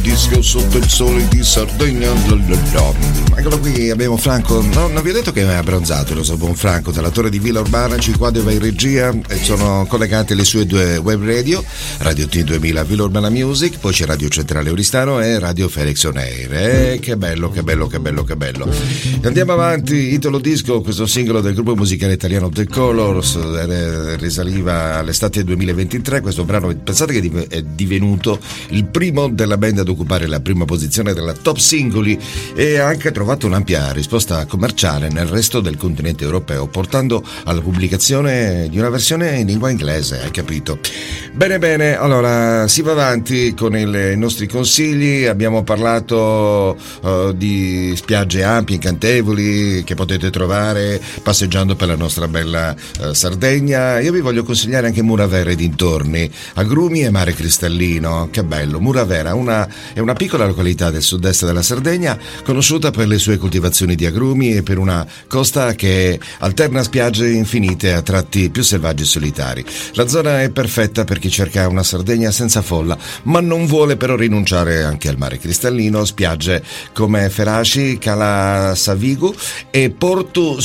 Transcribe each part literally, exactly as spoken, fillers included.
disco sotto il sole di Sardegna. Eccolo qui, abbiamo Franco. No, non vi ho detto che è abbronzato lo so buon Franco dalla torre di Villa Urbana, ci qua va in regia e sono collegate le sue due web radio, Radio T duemila Villa Urbana Music, poi c'è Radio Centrale Oristano e Radio Felix On Air. Eh, che bello, che bello, che bello, che bello. Andiamo avanti, Italo Disco, questo singolo del gruppo musicale italiano The Colors, risaliva all'estate duemilaventitré. Questo brano, pensate che è divenuto il primo della band ad occupare la prima posizione della top singoli e ha anche trovato un'ampia risposta commerciale nel resto del continente europeo, portando alla pubblicazione di una versione in lingua inglese, hai capito? Bene bene, allora si va avanti con il, i nostri consigli. Abbiamo parlato uh, di spiagge ampie, incantevoli che potete trovare passeggiando per la nostra bella uh, Sardegna. Io vi voglio consigliare anche Muravera e dintorni, agrumi e mare cristallino. Che bello! Muravera una, è una piccola località del sud-est della Sardegna, conosciuta per le sue coltivazioni di agrumi e per una costa che alterna spiagge infinite a tratti più selvaggi e solitari. La zona è perfetta per chi cerca una Sardegna senza folla, ma non vuole però rinunciare anche al mare cristallino. Spiagge come Feraci, Cala Savigu e Porto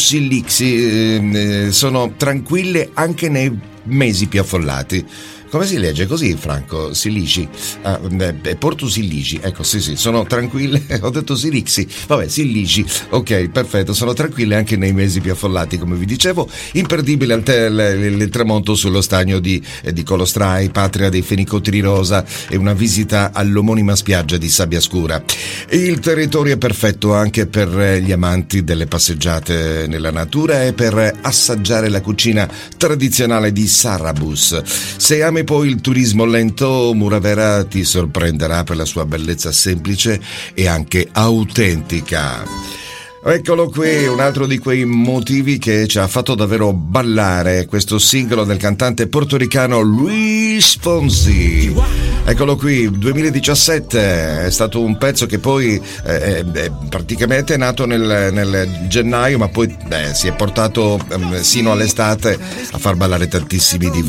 Silixi eh, sono tranquille anche nei mesi più affollati. Come si legge così, Franco? Silici? Ah, eh, Porto Silici, ecco, sì, sì, sono tranquille. Ho detto Silixi, vabbè, Silici, ok, perfetto, sono tranquille anche nei mesi più affollati, come vi dicevo. Imperdibile il, te- il, il tramonto sullo stagno di, eh, di Colostrai, patria dei fenicotteri rosa, e una visita all'omonima spiaggia di Sabbia Scura. Il territorio è perfetto anche per gli amanti delle passeggiate nella natura e per assaggiare la cucina tradizionale di Sarrabus. Se ami poi il turismo lento, Muravera ti sorprenderà per la sua bellezza semplice e anche autentica. Eccolo qui, un altro di quei motivi che ci ha fatto davvero ballare, questo singolo del cantante portoricano Luis Fonsi. Eccolo qui, duemiladiciassette, è stato un pezzo che poi eh, è praticamente è nato nel, nel gennaio, ma poi eh, si è portato eh, sino all'estate a far ballare tantissimi di